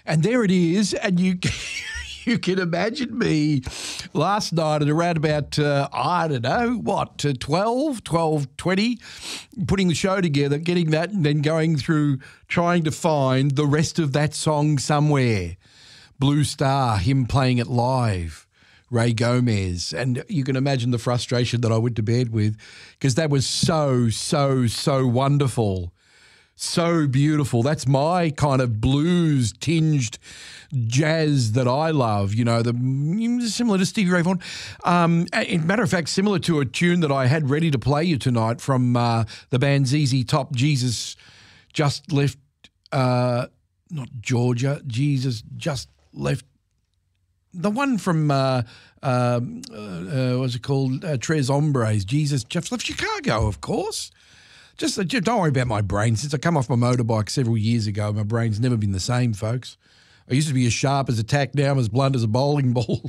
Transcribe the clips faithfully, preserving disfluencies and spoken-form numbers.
And there it is, and you you can imagine me last night at around about, uh, I don't know, what, uh, twelve, twelve, twenty, putting the show together, getting that, and then going through trying to find the rest of that song somewhere. Blue Star, him playing it live, Ray Gomez. And you can imagine the frustration that I went to bed with, because that was so, so, so wonderful. So beautiful. That's my kind of blues-tinged jazz that I love, you know, the similar to Stevie Ray Vaughan. Um, in matter of fact, similar to a tune that I had ready to play you tonight from uh, the band Z Z Top, Jesus Just Left, uh, not Georgia, Jesus Just Left, the one from, uh, uh, uh, what's it called, uh, Tres Hombres, Jesus Just Left Chicago, of course. Just don't worry about my brain. Since I come off my motorbike several years ago, my brain's never been the same, folks. I used to be as sharp as a tack, now I'm as blunt as a bowling ball.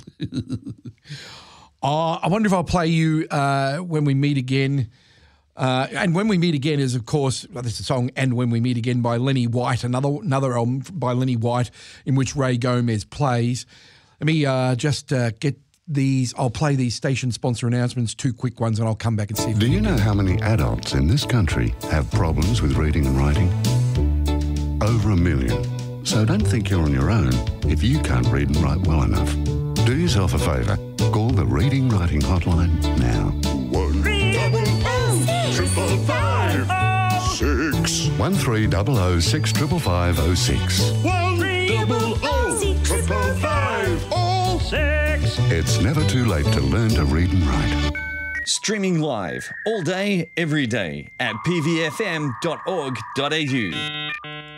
oh, I wonder if I'll play you uh, When We Meet Again. Uh, and When We Meet Again is, of course, well, this is a song, And When We Meet Again by Lenny White, another another album by Lenny White in which Ray Gomez plays. Let me uh, just uh, get these, I'll play these station sponsor announcements, two quick ones, and I'll come back and see if Do you know how many adults in this country have problems with reading and writing? Over a million. So don't think you're on your own if you can't read and write well enough. Do yourself a favour. Call the Reading Writing Hotline now. One double O triple five oh six. One three double O six triple five oh six. One double O triple five oh six. It's never too late to learn to read and write. Streaming live all day, every day at p v f m dot org dot a u.